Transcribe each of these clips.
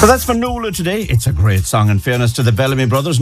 So that's for Noola today. It's a great song, in fairness to the Bellamy Brothers.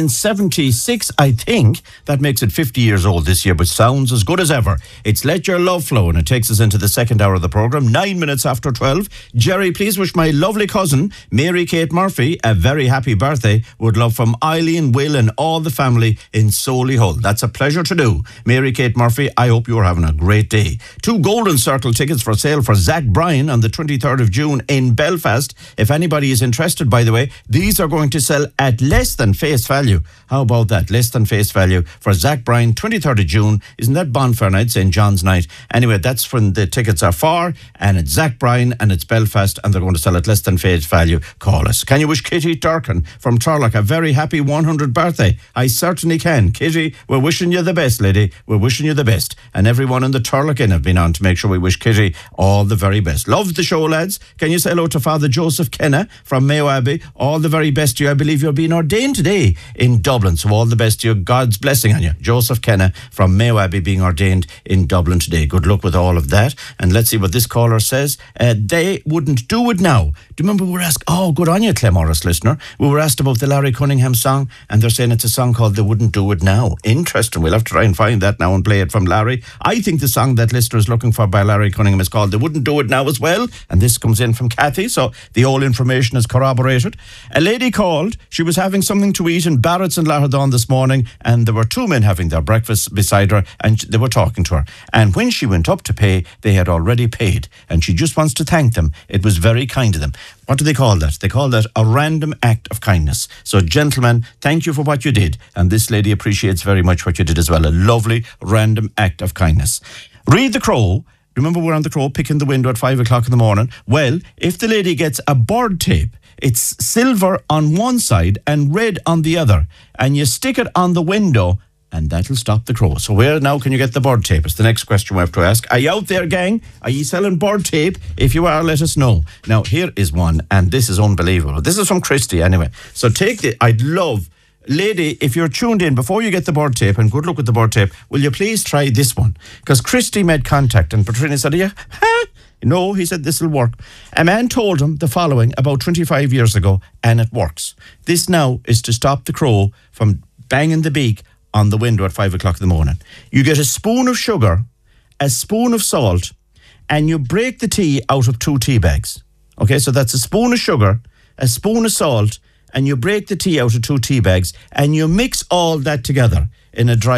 1976, I think. That makes it 50 years old this year, but sounds as good as ever. It's Let Your Love Flow, and it takes us into the second hour of the programme, 9 minutes after 12. Jerry, please wish my lovely cousin, Mary Kate Murphy, a very happy birthday. Would love from Eileen, Will and all the family in Solihull. That's a pleasure to do. Mary Kate Murphy, I hope you're having a great day. 2 Golden Circle tickets for sale for Zach Bryan on the 23rd of June in Belfast. If anybody is interested, by the way, these are going to sell at less than face value. How about that? Less than face value for Zach Bryan, 23rd of June. Isn't that Bonfire Night, St. John's Night? Anyway, that's when the tickets are for, and it's Zach Bryan and it's Belfast, and they're going to sell at less than face value. Call us. Can you wish Kitty Durkin from Turlock a very happy 100th birthday? I certainly can. Kitty, we're wishing you the best, lady. We're wishing you the best. And everyone in the Turlock Inn have been on to make sure we wish Kitty all the very best. Love the show, lads. Can you say hello to Father Joseph Kenna from Mayo Abbey? All the very best to you. I believe you're being ordained today in Dublin, so all the best to you. God's blessing on you. Joseph Kenna from Mayo Abbey being ordained in Dublin today. Good luck with all of that. And let's see what this caller says. They wouldn't do it now. Do you remember we were asked, oh, good on you, Clem Morris listener. We were asked about the Larry Cunningham song, and they're saying it's a song called They Wouldn't Do It Now. Interesting. We'll have to try and find that now and play it from Larry. I think the song that listener is looking for by Larry Cunningham is called They Wouldn't Do It Now as well. And this comes in from Kathy, so the old information is corroborated. A lady called. She was having something to eat in Barrett's in Lahardon this morning, and there were 2 men having their breakfast beside her, and they were talking to her. And when she went up to pay, they had already paid, and she just wants to thank them. It was very kind of them. What do they call that? They call that a random act of kindness. So, gentlemen, thank you for what you did. And this lady appreciates very much what you did as well. A lovely random act of kindness. Read the Crow. Remember, we're on the Crow picking the window at 5 o'clock in the morning. Well, if the lady gets a bird tape, it's silver on one side and red on the other, and you stick it on the window, and that'll stop the crow. So where now can you get the bird tape? It's the next question we have to ask. Are you out there, gang? Are you selling bird tape? If you are, let us know. Now, here is one, and this is unbelievable. This is from Christy, anyway. So I'd love... Lady, if you're tuned in, before you get the bird tape, and good luck with the bird tape, will you please try this one? Because Christy made contact, and Patrina said, yeah, huh? No, he said, this will work. A man told him the following about 25 years ago, and it works. This now is to stop the crow from banging the beak on the window at 5 o'clock in the morning. You get a spoon of sugar, a spoon of salt, and you break the tea out of 2 tea bags. Okay, so that's a spoon of sugar, a spoon of salt, and you break the tea out of 2 tea bags, and you mix all that together in a dry